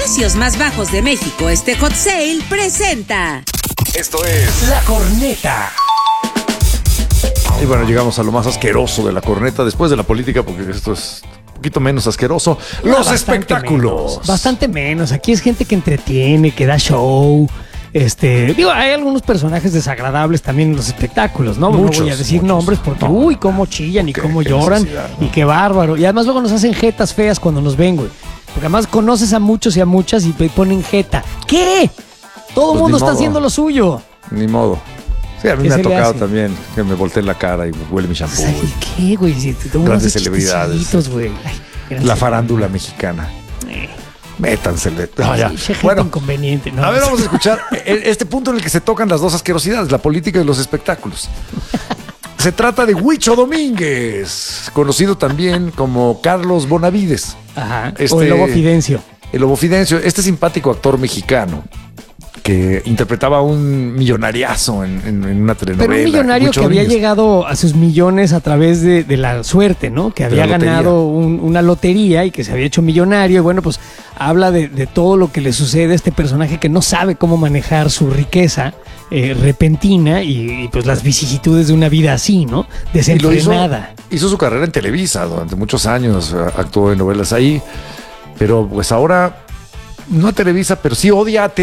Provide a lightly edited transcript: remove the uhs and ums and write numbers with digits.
precios más bajos de México, este Hot Sale presenta. Esto es La Corneta. Y bueno, llegamos a lo más asqueroso de la corneta, después de la política, porque esto es un poquito menos asqueroso. Los espectáculos. Bastante menos. Aquí es gente que entretiene, que da show. Hay algunos personajes desagradables también en los espectáculos, ¿no? No voy a decir nombres porque, cómo chillan y cómo lloran y qué bárbaro. Y además luego nos hacen jetas feas cuando nos ven, güey. Porque además conoces a muchos y a muchas y ponen jeta. ¿Qué? Todo el mundo está haciendo lo suyo. Ni modo. Sí, a mí me ha tocado también que me volteen la cara y huele mi shampoo. ¿Qué, güey? Si grandes celebridades. Güey. La farándula mexicana. Métansele. No, ya. Bueno, inconveniente. No, a ver, vamos a escuchar este punto en el que se tocan las dos asquerosidades, la política y los espectáculos. Se trata de Huicho Domínguez, conocido también como Carlos Bonavides. Ajá. O el Lobo Fidencio. El Lobo Fidencio, este simpático actor mexicano que interpretaba a un millonariazo en una telenovela. Pero un millonario que había llegado a sus millones a través de la suerte, ¿no? Que había ganado una lotería y que se había hecho millonario. Y bueno, pues habla de todo lo que le sucede a este personaje que no sabe cómo manejar su riqueza repentina y pues las vicisitudes de una vida así, ¿no? Desenfrenada. Hizo su carrera en Televisa durante muchos años, actuó en novelas ahí, pero pues ahora no a Televisa, pero sí odia a